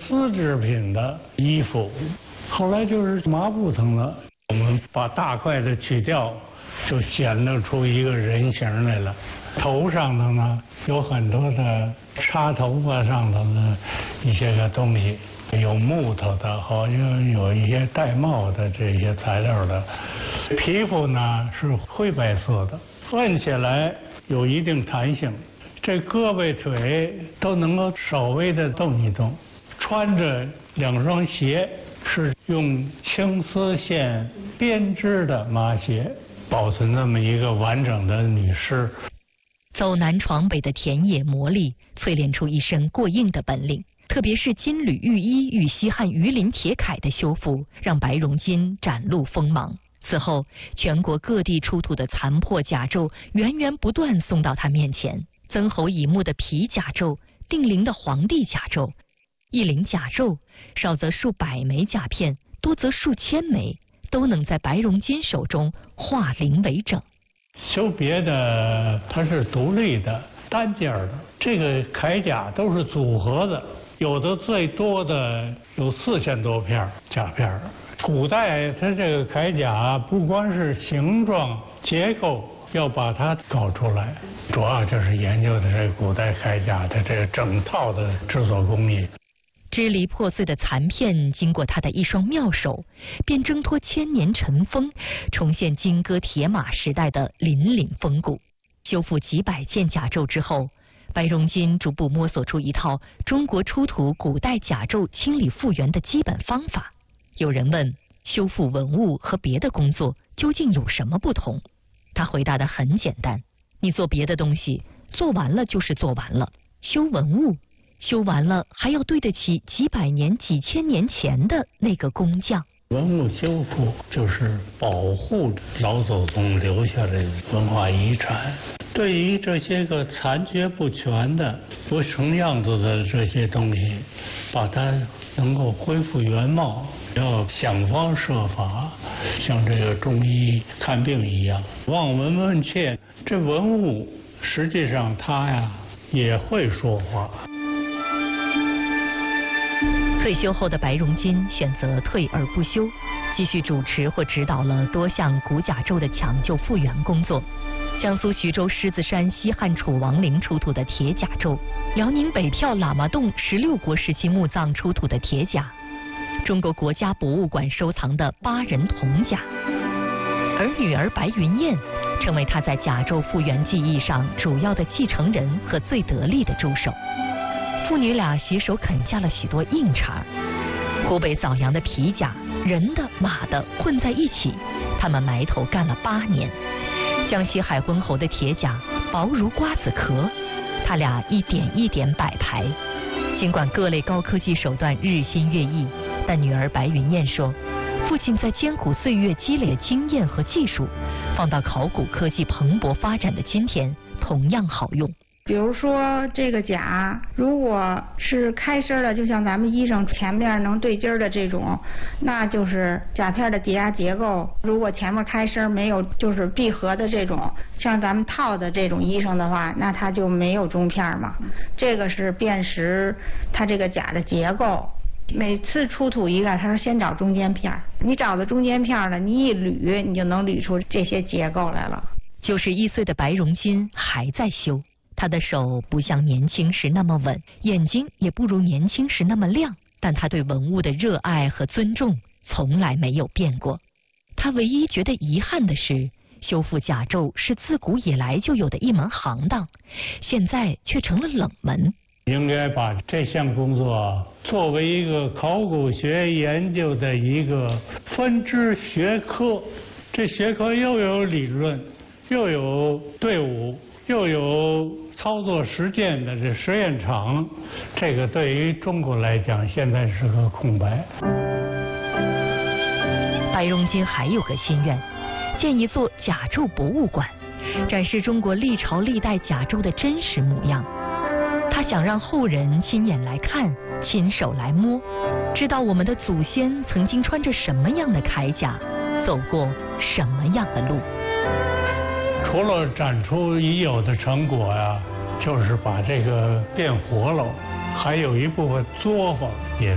丝织品的衣服，后来就是麻布层了。我们把大块的取掉，就显露出一个人形来了。头上头呢有很多的插头发上头的一些个东西，有木头的，好像有一些带帽的这些材料的。皮肤呢是灰白色的，摁起来有一定弹性，这胳膊腿都能够稍微的动一动。穿着2双鞋是用青丝线编织的麻鞋，保存这么一个完整的女尸。 走南闯北的田野磨砺，淬炼出一身过硬的本领。特别是金缕玉衣与西汉鱼鳞铁铠的修复，让白荣金展露锋芒。此后，全国各地出土的残破甲胄源源不断送到他面前。曾侯乙墓的皮甲胄，定陵的皇帝甲胄，一领甲胄，少则数百枚甲片，多则数千枚，都能在白荣金手中化零为整。 修别的它是独立的单件的，这个铠甲都是组合的，有的最多的有4000多片甲片。古代它这个铠甲不光是形状结构要把它搞出来，主要就是研究的这个古代铠甲的这个整套的制作工艺。 支离破碎的残片经过他的一双妙手，便挣脱千年尘封，重现金戈铁马时代的凛凛风骨。修复几百件甲胄之后，白荣金逐步摸索出一套中国出土古代甲胄清理复原的基本方法。有人问，修复文物和别的工作究竟有什么不同？他回答得很简单，你做别的东西，做完了就是做完了，修文物，修完了还要对得起几百年几千年前的那个工匠。 文物修复就是保护老祖宗留下的文化遗产，对于这些个残缺不全的不成样子的这些东西，把它能够恢复原貌，要想方设法，像这个中医看病一样，望闻问切。这文物实际上它呀也会说话。 退休后的白荣金选择退而不休，继续主持或指导了多项古甲胄的抢救复原工作。江苏徐州狮子山西汉楚王陵出土的铁甲胄，辽宁北票喇嘛洞16国时期墓葬出土的铁甲，中国国家博物馆收藏的8人铜甲，而女儿白云燕成为他在甲胄复原技艺上主要的继承人和最得力的助手。父女俩携手啃下了许多硬茬。湖北枣阳的皮甲，人的马的混在一起，他们埋头干了8年。江西海昏侯的铁甲薄如瓜子壳，他俩一点一点摆排。尽管各类高科技手段日新月异，但女儿白云燕说，父亲在艰苦岁月积累的经验和技术，放到考古科技蓬勃发展的今天，同样好用。 比如说这个甲，如果是开身的，就像咱们衣裳前面能对襟的这种，那就是甲片的抵押结构。如果前面开身没有就是闭合的这种，像咱们套的这种衣裳的话，那它就没有中片嘛。这个是辨识它这个甲的结构。每次出土一个，他说先找中间片，你找到中间片了，你一捋，你就能捋出这些结构来了。 91岁的白荣金还在修。他的手不像年轻时那么稳，眼睛也不如年轻时那么亮，但他对文物的热爱和尊重从来没有变过。他唯一觉得遗憾的是，修复甲胄是自古以来就有的一门行当，现在却成了冷门。 应该把这项工作作为一个考古学研究的一个分支学科，这学科又有理论，又有队伍，又有操作实践的这实验场，这个对于中国来讲现在是个空白。 白荣金还有个心愿，建一座甲胄博物馆，展示中国历朝历代甲胄的真实模样。他想让后人亲眼来看，亲手来摸，知道我们的祖先曾经穿着什么样的铠甲，走过什么样的路。 除了展出已有的成果呀，就是把这个变活了，还有一部分作坊。